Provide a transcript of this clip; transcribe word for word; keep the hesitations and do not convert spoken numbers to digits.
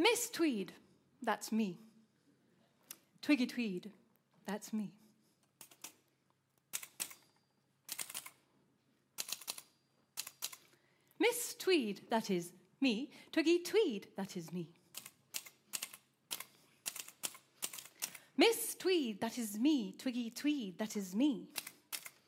Miss Tweed, that's me. Twiggy Tweed, that's me. Miss Tweed, that is me. Twiggy Tweed, that is me. Miss Tweed, that is me. Twiggy Tweed, that is me.